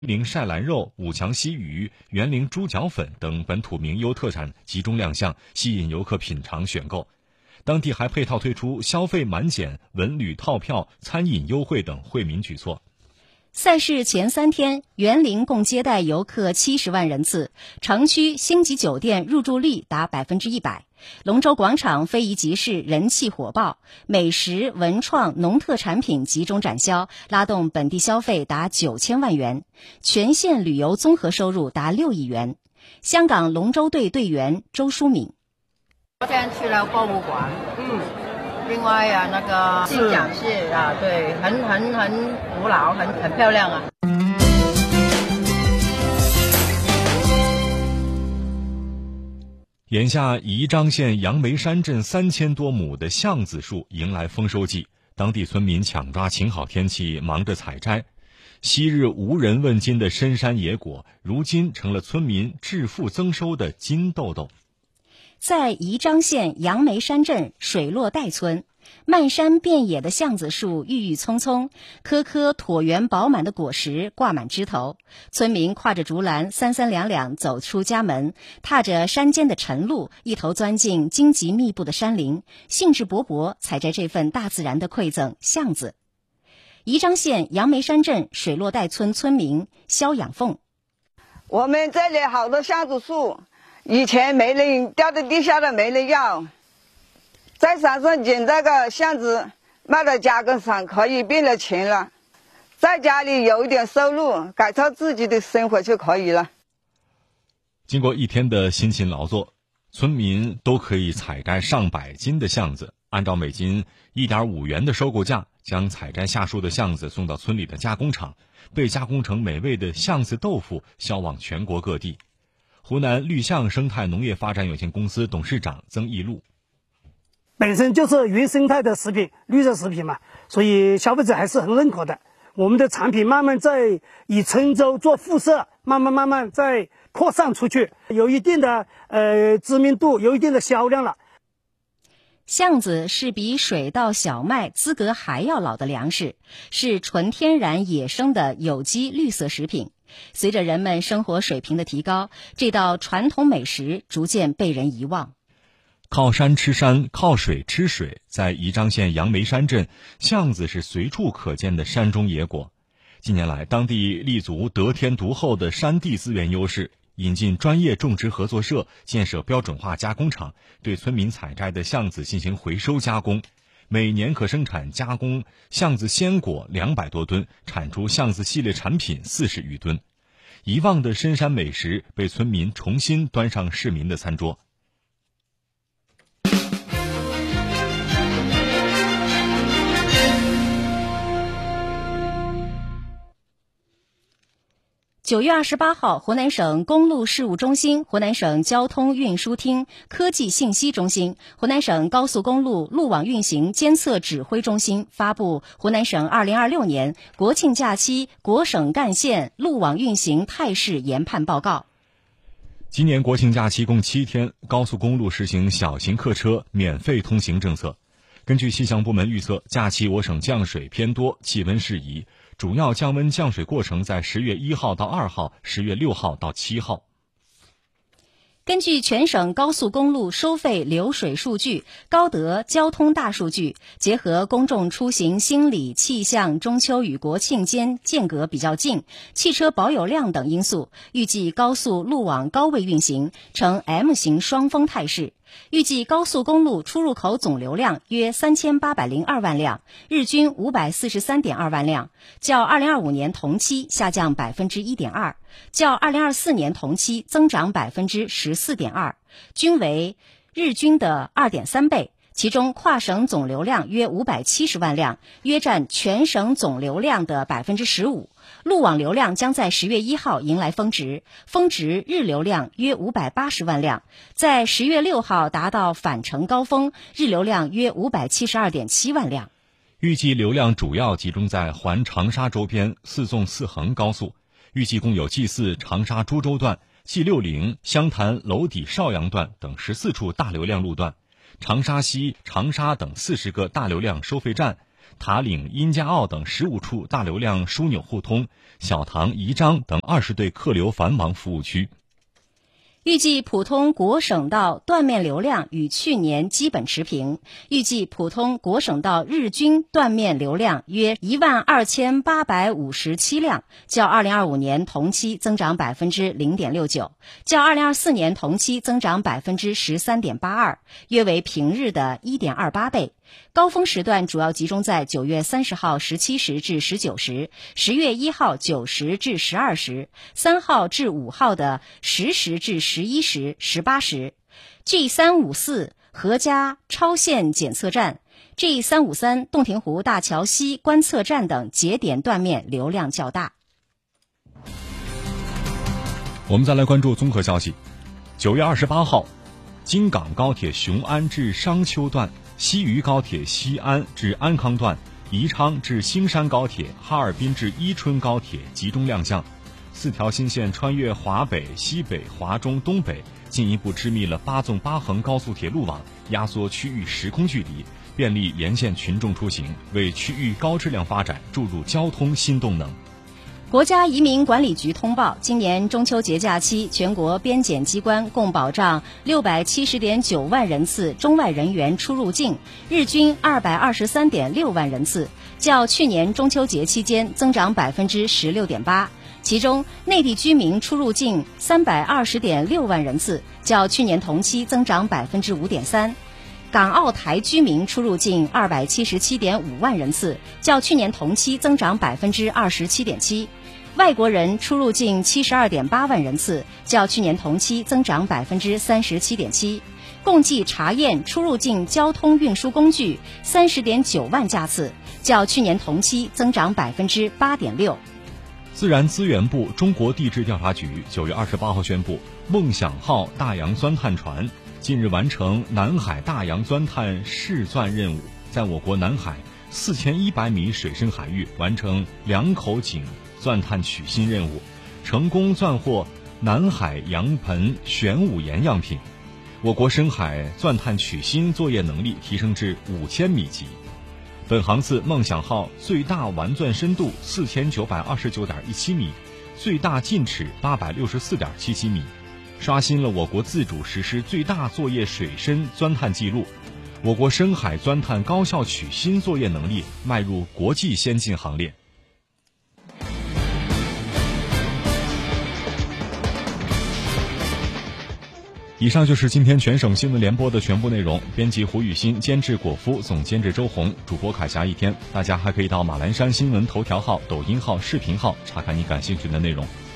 陵晒兰肉、武强溪鱼、园林猪脚粉等本土名优特产集中亮相，吸引游客品尝选购。当地还配套推出消费满减、文旅套票、餐饮优惠等惠民举措。 赛事前3天，园林共接待游客70万人次，城区星级酒店入住率达100%。龙舟广场非遗集市人气火爆，美食、文创、农特产品集中展销，拉动本地消费达9000万元，全县旅游综合收入达6亿元。香港龙舟队队员周淑敏： 昨天去了博物馆，另外呀，那个信讲室啊，对，很古老，很漂亮啊。 眼下，宜章县杨梅山镇3000多亩的橡子树迎来丰收季，当地村民抢抓晴好天气，忙着采摘。昔日无人问津的深山野果，如今成了村民致富增收的金豆豆。 在宜章县杨梅山镇水落岱村，漫山遍野的橡子树郁郁葱葱，颗颗椭圆饱满的果实挂满枝头。村民挎着竹篮，三三两两走出家门，踏着山间的晨露，一头钻进荆棘密布的山林，兴致勃勃采摘这份大自然的馈赠橡子。宜章县杨梅山镇水落岱村村民肖养凤： 我们这里好多橡子树，以前没人掉在地下的，没人要，在山上捡这个橡子卖到家耕上，可以变了钱了，在家里有一点收入，改造自己的生活就可以了。 经过一天的辛勤劳作，村民都可以采摘上百斤的橡子，按照每斤1.5元的收购价，将采摘下树的橡子送到村里的加工厂，被加工成美味的橡子豆腐，销往全国各地。湖南绿橡生态农业发展有限公司董事长曾义禄： 本身就是原生态的食品，绿色食品嘛，所以消费者还是很认可的。我们的产品慢慢在以郴州做辐射，慢慢在扩散出去，有一定的知名度，有一定的销量了。 橡子是比水稻、小麦资格还要老的粮食，是纯天然野生的有机绿色食品。随着人们生活水平的提高，这道传统美食逐渐被人遗忘。 靠山吃山，靠水吃水，在宜章县杨梅山镇，橡子是随处可见的山中野果。近年来，当地立足得天独厚的山地资源优势，引进专业种植合作社，建设标准化加工厂，对村民采摘的橡子进行回收加工，每年可生产加工橡子鲜果200多吨，产出橡子系列产品40余吨。遗忘的深山美食被村民重新端上市民的餐桌。 9月28号，湖南省公路事务中心、湖南省交通运输厅科技信息中心、湖南省高速公路路网运行监测指挥中心发布湖南省2026年国庆假期国省干线路网运行态势研判报告。 今年国庆假期共7天，高速公路实行小型客车免费通行政策。根据气象部门预测，假期我省降水偏多，气温适宜。主要降温降水过程在10月1号到2号、10月6号到7号。 根据全省高速公路收费流水数据、高德交通大数据，结合公众出行心理、气象、中秋与国庆间间隔比较近、汽车保有量等因素，预计高速路网高位运行，呈 M 型双峰态势。预计高速公路出入口总流量约3802万辆，日均543.2万辆，较2025年同期下降 1.2%， 较2024年同期增长 14.2%， 均为日均的 2.3倍。其中跨省总流量约570万辆，约占全省总流量的 15%。路网流量将在10月1号迎来峰值，峰值日流量约580万辆，在10月6号达到返程高峰，日流量约572.7万辆。 预计流量主要集中在环长沙周边4纵4横高速，预计共有 G4 长沙株洲段、G60 湘潭娄底邵阳段等14处大流量路段，长沙西、长沙等40个大流量收费站， 塔岭、殷家坳等15处大流量枢纽互通，小塘、宜章等20对客流繁忙服务区。 预计普通国省道断面流量与去年基本持平，预计普通国省道日均断面流量约12857辆，较2025年同期增长 0.69%， 较2024年同期增长 13.82%， 约为平日的 1.28 倍。高峰时段主要集中在9月30号17时至19时，10月1号9时至12时，3号至5号的10时至11时、18时。G354 合嘉超限检测站、G353 洞庭湖大桥西观测站等节点断面流量较大。 我们再来关注综合消息。9月28号，京港高铁雄安至商丘段、西渝高铁西安至安康段、宜昌至兴山高铁、哈尔滨至伊春高铁集中亮相，4条新线穿越华北、西北、华中、东北，进一步织密了8纵8横高速铁路网，压缩区域时空距离，便利沿线群众出行，为区域高质量发展注入交通新动能。 国家移民管理局通报，今年中秋节假期，全国边检机关共保障670.9万人次中外人员出入境，日均223.6万人次，较去年中秋节期间增长 16.8%。其中，内地居民出入境320.6万人次，较去年同期增长 5.3%。港澳台居民出入境277.5万人次，较去年同期增长 27.7%。外国人出入境72.8万人次，较去年同期增长 37.7%。共计查验出入境交通运输工具30.9万架次，较去年同期增长 8.6%。 自然资源部中国地质调查局9月28号宣布，梦想号大洋钻探船近日完成南海大洋钻探试钻任务，在我国南海4100米水深海域完成2口井钻探取芯任务，成功钻获南海洋盆玄武岩样品。我国深海钻探取芯作业能力提升至5000米级。本航次梦想号最大完钻深度4929.17米，最大进尺864.77米，刷新了我国自主实施最大作业水深钻探记录。我国深海钻探高效取芯作业能力迈入国际先进行列。以上就是今天全省新闻联播的全部内容。编辑胡雨欣，监制果夫，总监制周红，主播凯霞一天。大家还可以到马栏山新闻头条号、抖音号、视频号查看你感兴趣的内容。